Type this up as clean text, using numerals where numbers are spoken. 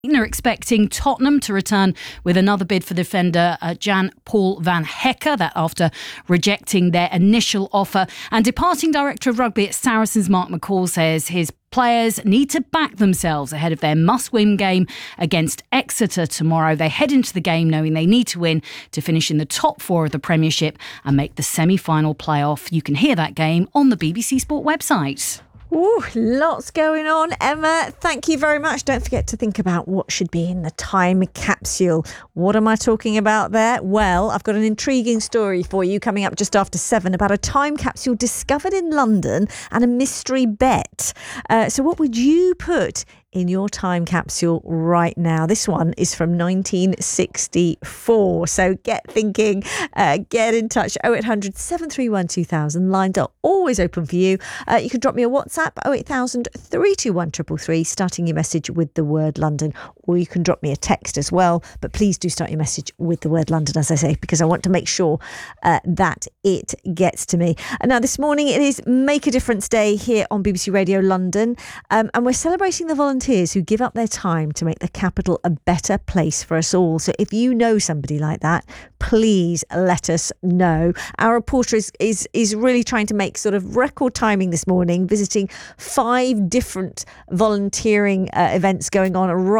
Are expecting Tottenham to return with another bid for defender Jan-Paul van Hecke, that after rejecting their initial offer. And departing director of rugby at Saracens, Mark McCall, says his players need to back themselves ahead of their must-win game against Exeter tomorrow. They head into the game knowing they need to win to finish in the top four of the Premiership and make the semi-final playoff. You can hear that game on the BBC Sport website. Ooh, lots going on. Emma, thank you very much. Don't forget to think about what should be in the time capsule. What am I talking about there? Well, I've got an intriguing story for you coming up just after 7 about a time capsule discovered in London and a mystery bet. So what would you put in your time capsule right now? This one is from 1964. So get thinking, get in touch. 0800 731 2000. Lines are always open for you. You can drop me a WhatsApp, 08000 321 333, starting your message with the word London, or you can drop me a text as well. But please do start your message with the word London, as I say, because I want to make sure that it gets to me. And now this morning it is Make a Difference Day here on BBC Radio London, and we're celebrating the volunteers who give up their time to make the capital a better place for us all. So if you know somebody like that, please let us know. Our reporter is really trying to make sort of record timing this morning, visiting 5 different volunteering events going on